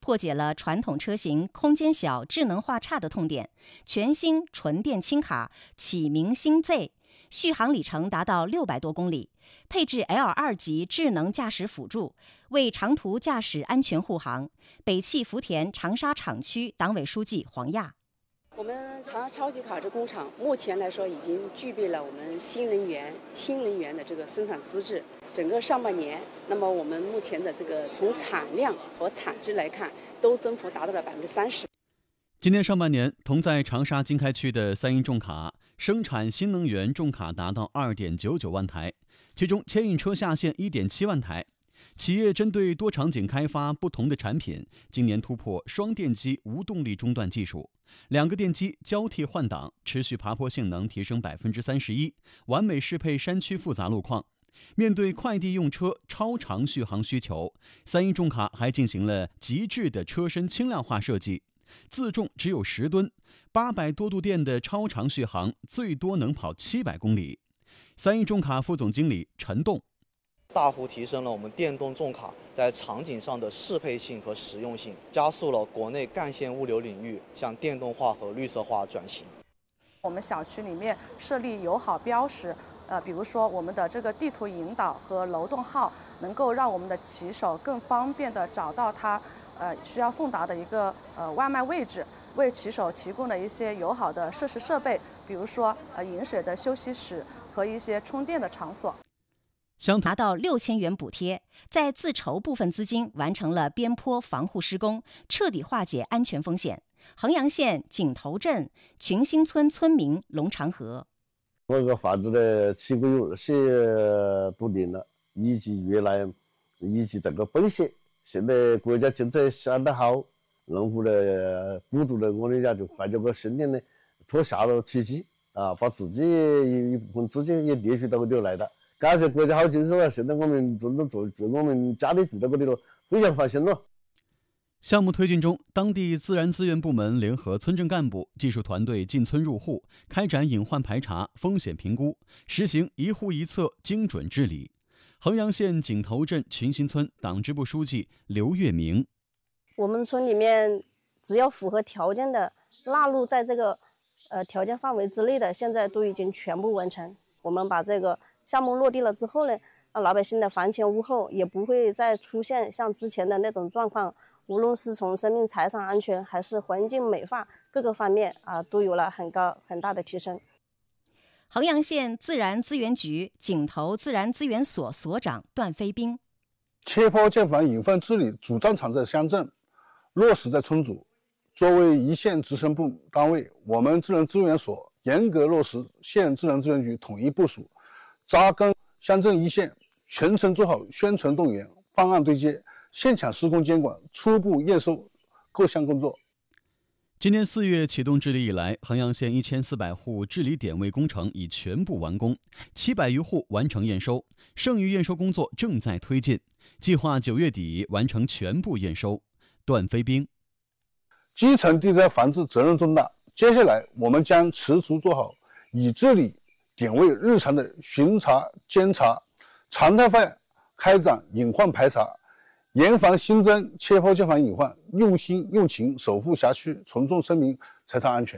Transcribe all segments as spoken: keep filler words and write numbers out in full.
破解了传统车型空间小、智能化差的痛点。全新纯电轻卡启明星 Z， 续航里程达到六百多公里，配置 L 二 级智能驾驶辅助，为长途驾驶安全护航。北汽福田长沙厂区党委书记黄亚。 我们长沙超级卡车工厂目前来说已经具备了我们新能源、氢能源的这个生产资质。整个上半年，那么我们目前的这个从产量和产值来看，都增幅达到了百分之三十。 今年上半年，同在长沙经开区的三一重卡生产新能源重卡达到二点九九万台，其中牵引车下线一点七万台。企业针对多场景开发不同的产品，今年突破双电机无动力中断技术，两个电机交替换挡，持续爬坡性能提升百分之三十一，完美适配山区复杂路况。面对快递用车超长续航需求，三一重卡还进行了极致的车身轻量化设计，自重只有十吨，八百多度电的超长续航，最多能跑七百公里。三一重卡副总经理陈栋。 大幅提升了我们电动重卡在场景上的适配性和实用性，加速了国内干线物流领域向电动化和绿色化转型。 我们小区里面设立友好标识，呃，比如说我们的这个地图引导和楼栋号，能够让我们的骑手更方便地找到他呃需要送达的一个呃外卖位置，为骑手提供了一些友好的设施设备，比如说呃饮水的休息室和一些充电的场所。 拿到六千元补贴，在自筹部分资金完成了边坡防护施工，彻底化解安全风险。衡阳县井头镇群兴村村民龙长河， 我这个房子呢，起过有些不灵了，以及越来以及这个风险，现在国家政策想得好，农户呢补助了我们家就换这个新年呢，脱下了契机啊，把自己一部分资金也列举到这里来了。感谢国家好精神了，现在我们真的住住我们家里住到这里了，非常放心了。 项目推进中，当地自然资源部门联合村镇干部、技术团队进村入户，开展隐患排查、风险评估，实行一户一策精准治理。衡阳县井头镇群兴村党支部书记刘月明： 我们村里面只要符合条件的、纳入在这个呃条件范围之内的，现在都已经全部完成。我们把这个项目落地了之后呢，让老百姓的房前屋后也不会再出现像之前的那种状况，无论是从生命财产安全还是环境美化各个方面啊，都有了很高很大的提升。 衡阳县自然资源局井头自然资源所所长段飞兵： 切坡建房隐患治理主战场在乡镇，落实在村组。作为一线直升部单位，我们自然资源所严格落实县自然资源局统一部署，扎根乡镇一线，全程做好宣传动员、方案对接、现场施工监管、初步验收各项工作。 今年四月启动治理以来，衡阳县一千四百户治理点位工程已全部完工，七百余户完成验收，剩余验收工作正在推进，计划九月底完成全部验收。段飞兵： 基层地灾防治责任重大，接下来我们将持续做好以治理点位日常的巡查监察，常态化开展隐患排查，严防新增切坡建房隐患，用心用情守护辖区群众生命财产安全。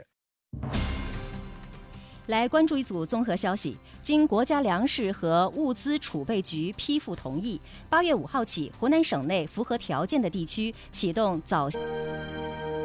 来关注一组综合消息，经国家粮食和物资储备局批复同意，八月五号起，湖南省内符合条件的地区启动早。